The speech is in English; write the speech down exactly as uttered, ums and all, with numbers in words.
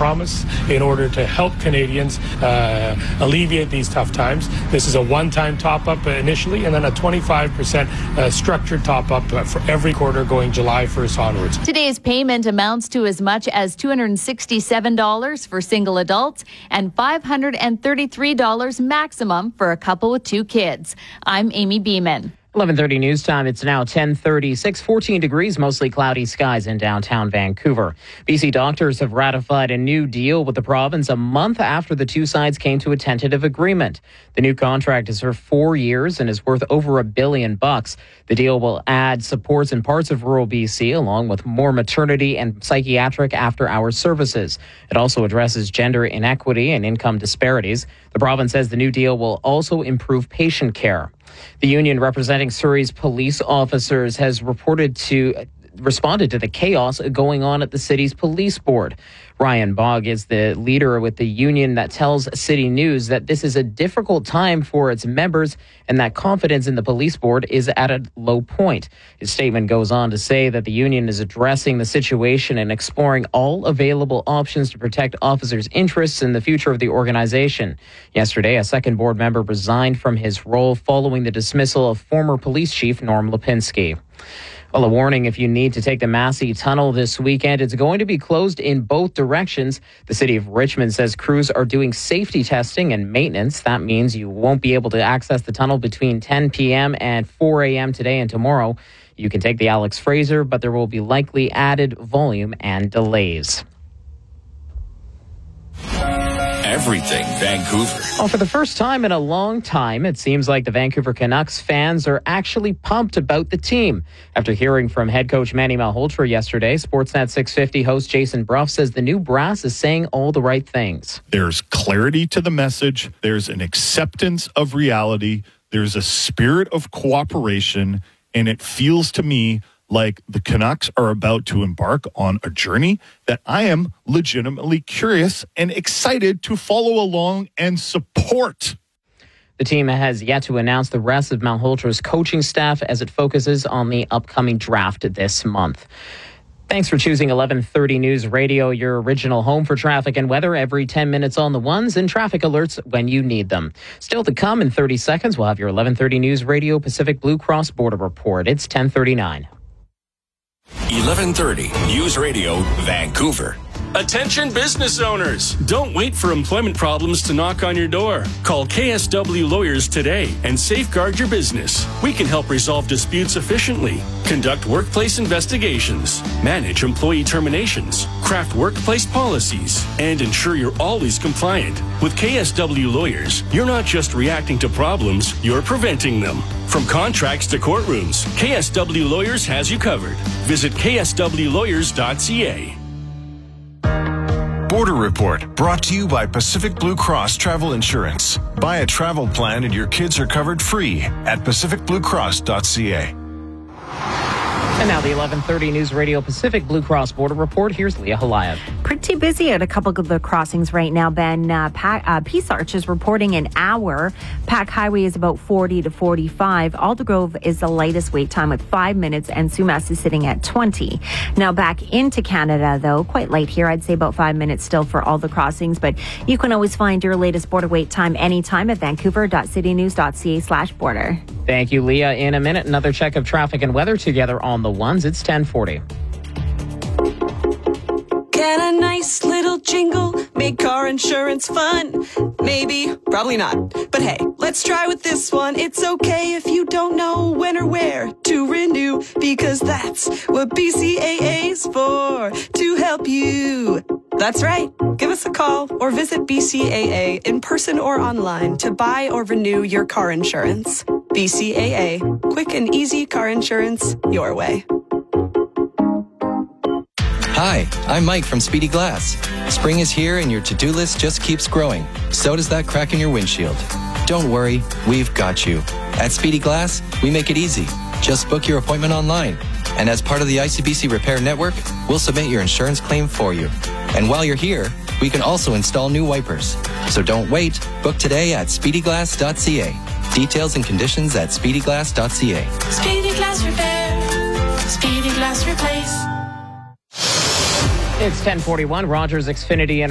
promise in order to help Canadians uh, alleviate these tough times. This is a one-time top-up initially, and then a twenty-five percent uh, structured top-up for every quarter going July first onwards. Today's payment amounts to as much as two hundred sixty-seven dollars for single adults and five hundred thirty-three dollars maximum for a couple with two kids. I'm Amy Beeman. eleven thirty news time. It's now ten thirty-six, fourteen degrees, mostly cloudy skies in downtown Vancouver. B C doctors have ratified a new deal with the province a month after the two sides came to a tentative agreement. The new contract is for four years and is worth over a billion bucks. The deal will add supports in parts of rural B C, along with more maternity and psychiatric after-hours services. It also addresses gender inequity and income disparities. The province says the new deal will also improve patient care. The union representing Surrey's police officers has reported to responded to the chaos going on at the city's police board. Ryan Bogg is the leader with the union that tells City News that this is a difficult time for its members and that confidence in the police board is at a low point. His statement goes on to say that the union is addressing the situation and exploring all available options to protect officers' interests in the future of the organization. Yesterday, a second board member resigned from his role following the dismissal of former police chief Norm Lipinski. Well, a warning if you need to take the Massey Tunnel this weekend. It's going to be closed in both directions. The city of Richmond says crews are doing safety testing and maintenance. That means you won't be able to access the tunnel between ten p.m. and four a.m. today and tomorrow. You can take the Alex Fraser, but there will be likely added volume and delays. Everything Vancouver. Well, for the first time in a long time, it seems like the Vancouver Canucks fans are actually pumped about the team. After hearing from head coach Manny Malhotra yesterday, Sportsnet six fifty host Jason Bruff says the new brass is saying all the right things. There's clarity to the message. There's an acceptance of reality. There's a spirit of cooperation. And it feels to me like the Canucks are about to embark on a journey that I am legitimately curious and excited to follow along and support. The team has yet to announce the rest of Malhotra's coaching staff as it focuses on the upcoming draft this month. Thanks for choosing eleven thirty News Radio, your original home for traffic and weather every ten minutes on the ones and traffic alerts when you need them. Still to come in thirty seconds, we'll have your eleven thirty News Radio Pacific Blue Cross Border Report. It's ten thirty-nine. eleven thirty News Radio, Vancouver. Attention business owners. Don't wait for employment problems to knock on your door. Call K S W Lawyers today and safeguard your business. We can help resolve disputes efficiently, conduct workplace investigations, manage employee terminations, craft workplace policies, and ensure you're always compliant. With K S W Lawyers, you're not just reacting to problems, you're preventing them. From contracts to courtrooms, K S W Lawyers has you covered. Visit k s w lawyers dot c a. Border Report, brought to you by Pacific Blue Cross Travel Insurance. Buy a travel plan and your kids are covered free at pacific blue cross dot c a. And now the eleven thirty News Radio Pacific Blue Cross Border Report. Here's Leah Halayev. Pretty busy at a couple of the crossings right now, Ben. Uh, pa- uh, Peace Arch is reporting an hour. Pack Highway is about forty to forty-five. Aldergrove is the lightest wait time with five minutes, and Sumas is sitting at twenty. Now back into Canada, though, quite light here. I'd say about five minutes still for all the crossings, but you can always find your latest border wait time anytime at vancouver dot city news dot c a slash border. Thank you, Leah. In a minute, another check of traffic and weather together on the ones. It's ten forty. Get a nice little jingle, make car insurance fun. Maybe, probably not. But hey, let's try with this one. It's okay if you don't know when or where to renew, because that's what B C A A's for, to help you. That's right. Give us a call or visit B C A A in person or online to buy or renew your car insurance. B C A A, quick and easy car insurance your way. Hi, I'm Mike from Speedy Glass. Spring is here and your to-do list just keeps growing. So does that crack in your windshield. Don't worry, we've got you. At Speedy Glass, we make it easy. Just book your appointment online. And as part of the I C B C Repair Network, we'll submit your insurance claim for you. And while you're here, we can also install new wipers. So don't wait. Book today at speedy glass dot c a. Details and conditions at speedy glass dot c a. Speedy Glass Repair. Speedy Glass Replace. It's ten forty-one. Rogers Xfinity